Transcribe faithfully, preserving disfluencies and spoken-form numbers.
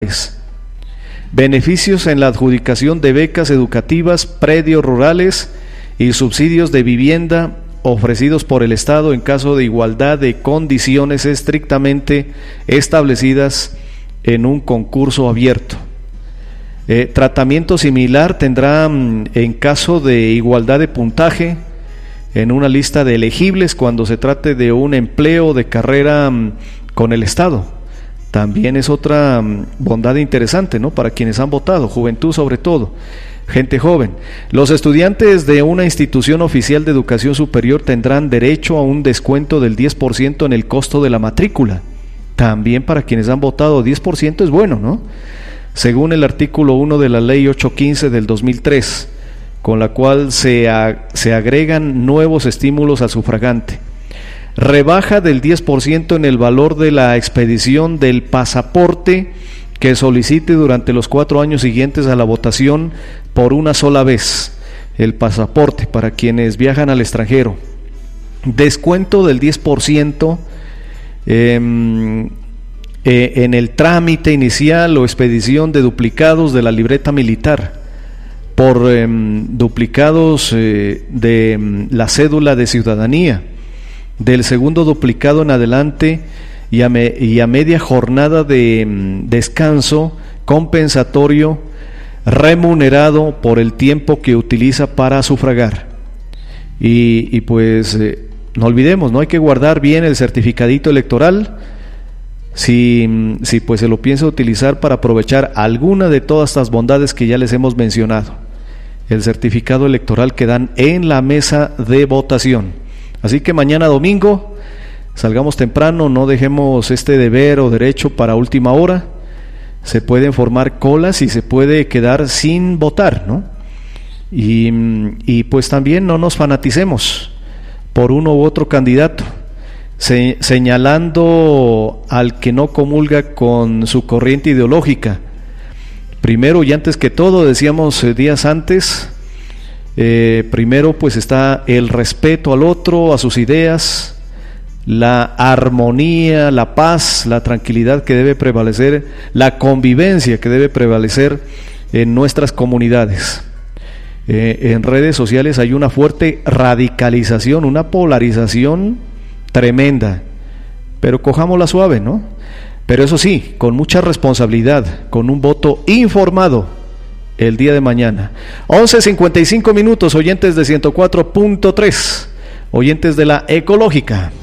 beneficios en la adjudicación de becas educativas, predios rurales y subsidios de vivienda ofrecidos por el Estado en caso de igualdad de condiciones estrictamente establecidas en un concurso abierto. Eh, tratamiento similar tendrá en caso de igualdad de puntaje en una lista de elegibles cuando se trate de un empleo de carrera con el Estado. También es otra bondad interesante, ¿no?, para quienes han votado, juventud sobre todo, gente joven. Los estudiantes de una institución oficial de educación superior tendrán derecho a un descuento del diez por ciento en el costo de la matrícula. También para quienes han votado, diez por ciento es bueno, ¿no?, según el artículo uno de la ley ochocientos quince del dos mil tres, con la cual se, a, se agregan nuevos estímulos al sufragante. Rebaja del diez por ciento en el valor de la expedición del pasaporte que solicite durante los cuatro años siguientes a la votación por una sola vez. El pasaporte para quienes viajan al extranjero. Descuento del diez por ciento eh, eh, en el trámite inicial o expedición de duplicados de la libreta militar, por eh, duplicados eh, de eh, la cédula de ciudadanía, del segundo duplicado en adelante y a, me, y a media jornada de mm, descanso compensatorio remunerado por el tiempo que utiliza para sufragar. Y, y pues eh, no olvidemos, no hay que guardar bien el certificadito electoral si, si pues se lo piensa utilizar para aprovechar alguna de todas estas bondades que ya les hemos mencionado. El certificado electoral que dan en la mesa de votación. Así que mañana domingo salgamos temprano, no dejemos este deber o derecho para última hora. Se pueden formar colas y se puede quedar sin votar, ¿no? Y, y pues también no nos fanaticemos por uno u otro candidato, se, señalando al que no comulga con su corriente ideológica. Primero y antes que todo, decíamos eh, días antes, eh, primero pues está el respeto al otro, a sus ideas, la armonía, la paz, la tranquilidad que debe prevalecer, la convivencia que debe prevalecer en nuestras comunidades. Eh, en redes sociales hay una fuerte radicalización, una polarización tremenda, pero cojámosla suave, ¿no? Pero eso sí, con mucha responsabilidad, con un voto informado el día de mañana. once cincuenta y cinco minutos, oyentes de ciento cuatro punto tres, oyentes de la Ecológica.